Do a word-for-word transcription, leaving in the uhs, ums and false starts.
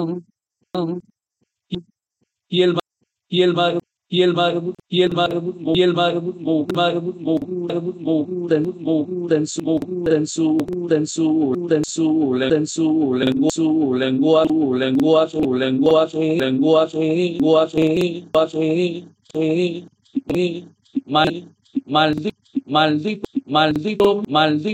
y el y el mar y el mar y el mar y el mar mar en su en su en su en su en su lengua su lengua su lengua su lenguaje lenguaje lenguaje lenguaje maldito maldito maldito maldito